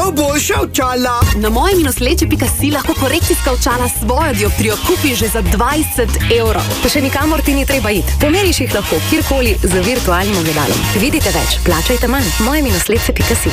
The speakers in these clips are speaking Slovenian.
boljša očala. Na mojem inoslečje.si lahko korekcijska očala svojo dioptrijo kupiš že za 20 €. Pa še nikamor ti ni treba iti. Pomeriš jih lahko kjerkoli z virtualnim ogledalom. Vidite več, plačajte manj. Mojem inoslečje.si.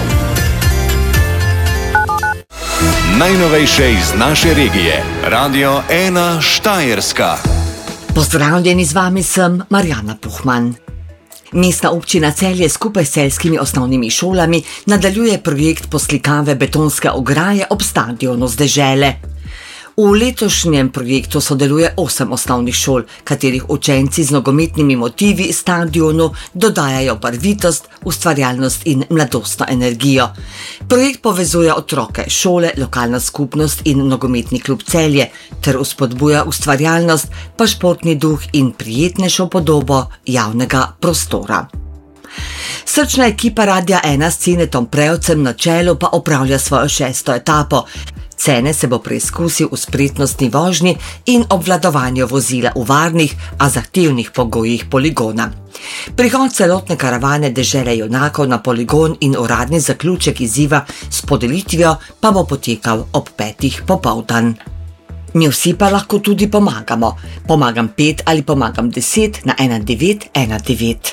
Najnovejše iz naše regije. Radio 1 Štajerska. Pozdravljeni, z vami sem Marjana Puhman. Mestna občina Celje skupaj s celjskimi osnovnimi šolami nadaljuje projekt poslikave betonske ograje ob stadionu z dežele. V letošnjem projektu sodeluje 8 osnovnih šol, katerih učenci z nogometnimi motivi stadionu dodajajo barvitost, ustvarjalnost in mladostno energijo. Projekt povezuje otroke, šole, lokalna skupnost in nogometni klub Celje ter vzpodbuja ustvarjalnost, pa športni duh in prijetnejšo podobo javnega prostora. Srčna ekipa Radia 1 s Cinetom Prevcem na čelu pa opravlja svojo 6. etapo. Cene se bo preizkusil v spretnostni vožnji in obvladovanju vozila v varnih, a zahtevnih pogojih poligona. Prihod celotne karavane dežele junakov na poligon in uradni zaključek izziva s podelitvijo pa bo potekal ob 5. popoldan. Mi vsi pa lahko tudi pomagamo. Pomagam 5 ali pomagam 10 na 1919.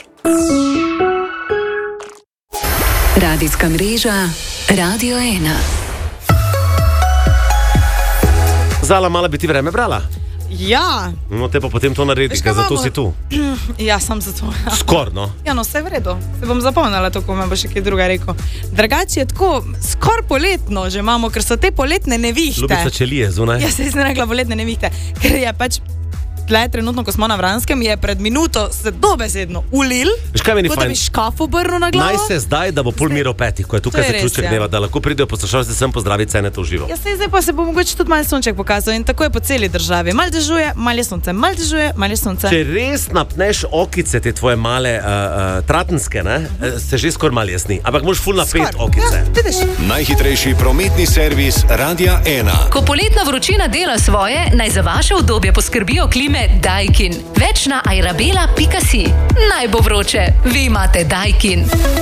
Radijska mreža Radio 1. Zala, mala bi ti vreme brala? Ja. No, te pa potem to naredi, ker zato si tu. Ja, sem zato. Ja. Skor, no? Ja, no, vse v redu. Se bom zapomnila, tako me bo še kaj druga rekel. Drugače je tako skor poletno, že imamo, ker so te poletne nevihte. Ljubica čelije zunaj. Ja, se je rekla poletne nevihte, ker je pač tle trenutno, ko smo na Vranskem, je pred minuto se dobesedno ulil, kot da bi škaf obrnil na glavo. Naj se zdaj, da bo pol miro 5, ko je tukaj zaključek dneva, da lahko pridejo poslušalci sem pozdraviti Ceneta v živo. Ja, zdaj pa se bo mogoče tudi malo sonček pokazal in tako je po celi državi. Mal dežuje, mal je sonce, mal dežuje, mal je sonce. Če res napneš okice, te tvoje male tratenske, ne, se že skor mal jasni. Ampak moraš ful napet okice. Ja, najhitrejši prometni servis Radia 1. Ko poletna vročina dela svoje, naj za vaše udobje poskrbijo klime Daikin. Več na airabela.si. Naj bo vroče, vi imate Daikin.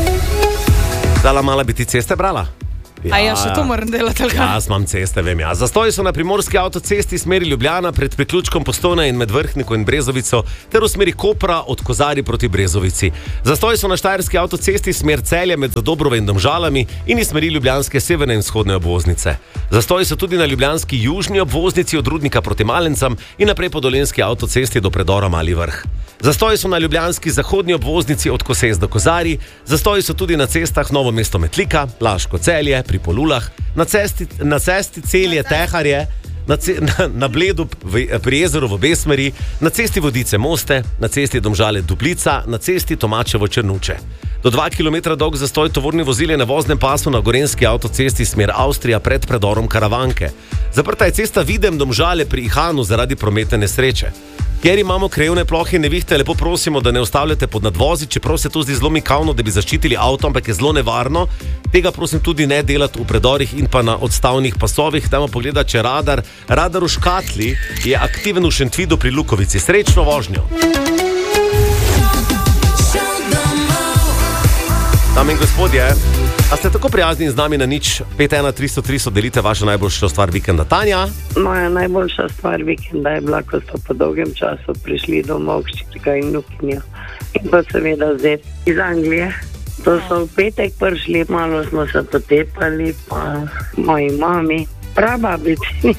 Zala, mala bi ti ceste brala? A ja, še to moram delati, ali kaj? Jaz imam ceste, vem ja. Zastoji so na primorski avtocesti smeri Ljubljana pred priključkom Postojna in med Vrhniko in Brezovico ter v smeri Kopra od Kozarja proti Brezovici. Zastoji so na štajerski avtocesti smer Celje med Zadobrove in Domžalami in iz smeri ljubljanske severne in vzhodne obvoznice. Zastoji so tudi na ljubljanski južni obvoznici od Rudnika proti Malencam in naprej po dolenjski avtocesti do predora Mali Vrh. Zastoji so na ljubljanski zahodni obvoznici od Koses do Kozarij, zastoji so tudi na cestah Novo mesto Metlika, Laško Celje, pri Polulah, na cesti Celje Teharje, na Bledu pri jezeru v obe smeri, na cesti Vodice Moste, na cesti Domžale Duplica, na cesti Tomačevo Črnuče. Do 2 km dolg zastoj tovorni vozil je na voznem pasu na gorenjski avtocesti smer Avstrija pred predorom Karavanke. Zaprta je cesta Videm Domžale pri Ihanu zaradi prometne nesreče. Ker imamo krajevne plohe in nevihte, lepo prosimo, da ne ustavljate pod nadvozi, čeprav se to zdi zelo mikavno, da bi zaščitili avto, ampak je zelo nevarno. Tega prosim tudi ne delati v predorih in pa na odstavnih pasovih. Dajmo pogledati, če radar v Škatli je aktiven v Šentvidu pri Lukovici. Srečno vožnjo! Dame in gospodje, a ste tako prijazni z nami na nič 51303 delite vašo najboljšo stvar vikenda? Tanja? Moja najboljša stvar vikenda je bila, ko so po dolgem času prišli domov hčerka in vnukinja. In pa seveda zdaj iz Anglije. To so v petek prišli, malo smo se potepali, pa moji mami, prababici.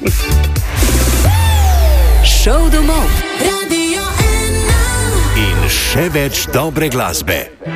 Šov domov. In še več dobre glasbe.